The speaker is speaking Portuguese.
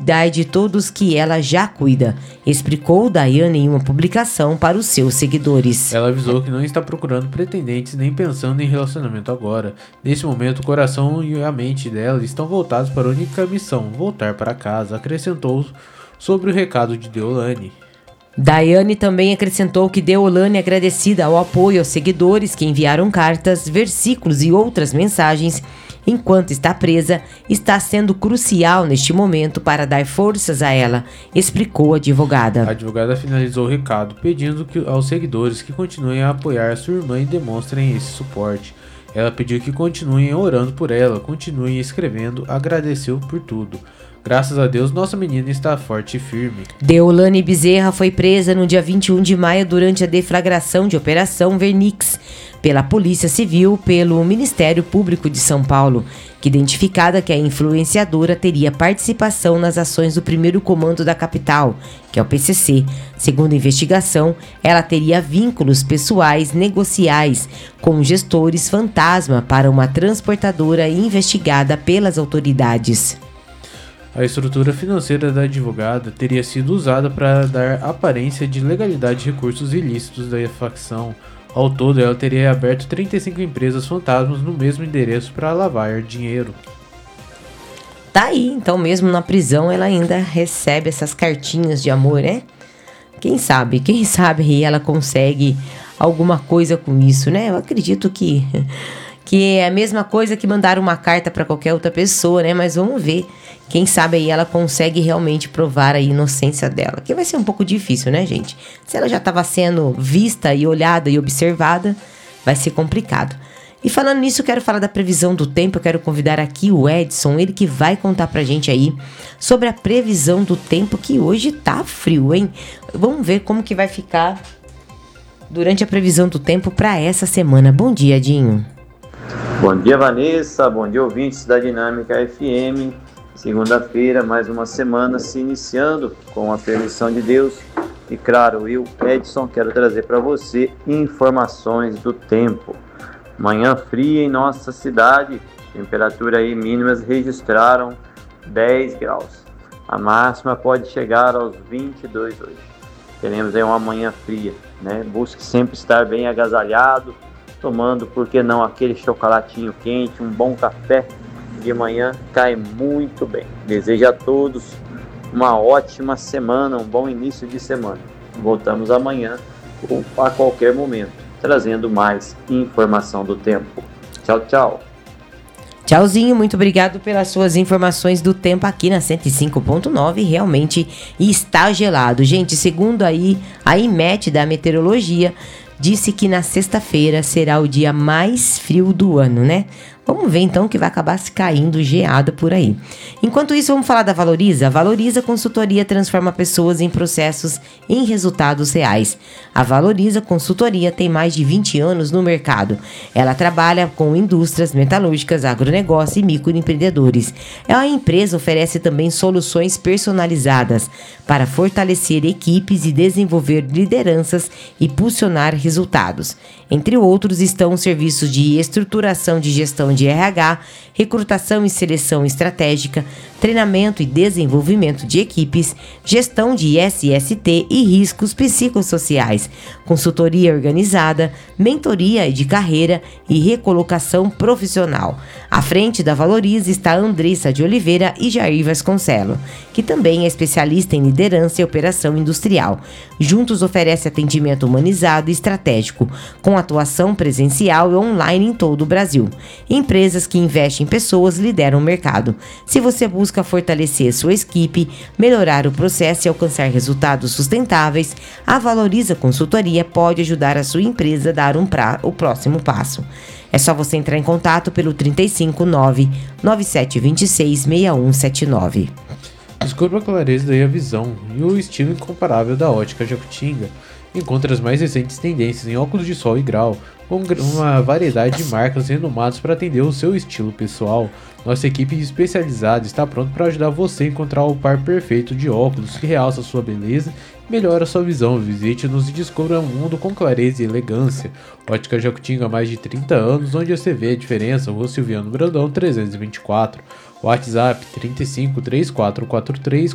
cuidar de todos que ela já cuida, explicou Daiane em uma publicação para os seus seguidores. Ela avisou que não está procurando pretendentes nem pensando em relacionamento agora. Nesse momento, o coração e a mente dela estão voltados para a única missão, voltar para casa, acrescentou sobre o recado de Deolane. Daiane também acrescentou que Deolane é agradecida ao apoio aos seguidores que enviaram cartas, versículos e outras mensagens enquanto está presa, está sendo crucial neste momento para dar forças a ela, explicou a advogada. A advogada finalizou o recado, pedindo aos seguidores que continuem a apoiar sua irmã e demonstrem esse suporte. Ela pediu que continuem orando por ela, continuem escrevendo, agradeceu por tudo. Graças a Deus, nossa menina está forte e firme. Deolane Bezerra foi presa no dia 21 de maio durante a deflagração de Operação Vernix pela Polícia Civil pelo Ministério Público de São Paulo, que identificada que a influenciadora teria participação nas ações do primeiro comando da capital, que é o PCC. Segundo a investigação, ela teria vínculos pessoais negociais com gestores fantasma para uma transportadora investigada pelas autoridades. A estrutura financeira da advogada teria sido usada para dar aparência de legalidade de recursos ilícitos da facção. Ao todo, ela teria aberto 35 empresas fantasmas no mesmo endereço para lavar dinheiro. Tá aí, então mesmo na prisão ela ainda recebe essas cartinhas de amor, né? Quem sabe aí ela consegue alguma coisa com isso, né? Eu acredito que é a mesma coisa que mandar uma carta para qualquer outra pessoa, né? Mas vamos ver. Quem sabe aí ela consegue realmente provar a inocência dela. Que vai ser um pouco difícil, né, gente? Se ela já estava sendo vista e olhada e observada, vai ser complicado. E falando nisso, eu quero falar da previsão do tempo. Eu quero convidar aqui o Edson, ele que vai contar pra gente aí sobre a previsão do tempo, que hoje tá frio, hein? Vamos ver como que vai ficar durante a previsão do tempo para essa semana. Bom dia, Edinho. Bom dia, Vanessa. Bom dia, ouvintes da Dinâmica FM. Segunda-feira, mais uma semana se iniciando com a permissão de Deus. E claro, eu, Edson, quero trazer para você informações do tempo. Manhã fria em nossa cidade, temperatura aí mínimas registraram 10 graus. A máxima pode chegar aos 22 hoje. Teremos aí uma manhã fria, né? Busque sempre estar bem agasalhado, tomando, por que não, aquele chocolatinho quente, um bom café de manhã cai muito bem. Desejo a todos uma ótima semana, um bom início de semana. Voltamos amanhã ou a qualquer momento, trazendo mais informação do tempo. Tchau, tchau. Tchauzinho, muito obrigado pelas suas informações do tempo aqui na 105.9. Realmente está gelado. Gente, segundo aí a IMET da meteorologia, disse que na sexta-feira será o dia mais frio do ano, né? Vamos ver então que vai acabar se caindo geada por aí. Enquanto isso, vamos falar da Valoriza. A Valoriza Consultoria transforma pessoas em processos em resultados reais. A Valoriza Consultoria tem mais de 20 anos no mercado. Ela trabalha com indústrias metalúrgicas, agronegócio e microempreendedores. A empresa oferece também soluções personalizadas para fortalecer equipes e desenvolver lideranças e impulsionar resultados. Entre outros estão serviços de estruturação de gestão de RH, recrutação e seleção estratégica, treinamento e desenvolvimento de equipes, gestão de SST e riscos psicossociais, consultoria organizada, mentoria de carreira e recolocação profissional. À frente da Valoriza está Andressa de Oliveira e Jair Vasconcelo, que também é especialista em liderança e operação industrial. Juntos oferece atendimento humanizado e estratégico, com atuação presencial e online em todo o Brasil. Empresas que investem em pessoas lideram o mercado. Se você busca fortalecer sua equipe, melhorar o processo e alcançar resultados sustentáveis, a Valoriza Consultoria pode ajudar a sua empresa a dar o próximo passo. É só você entrar em contato pelo 359 9726 6179. Descubra a clareza e a visão e o estilo incomparável da Ótica Jacutinga. Encontre as mais recentes tendências em óculos de sol e grau, com uma variedade de marcas renomadas para atender o seu estilo pessoal. Nossa equipe especializada está pronta para ajudar você a encontrar o par perfeito de óculos que realça sua beleza e melhora sua visão. Visite-nos e descubra um mundo com clareza e elegância. Ótica Jacutinga há mais de 30 anos, onde você vê a diferença. Rua Silviano Brandão 324. WhatsApp 35 3443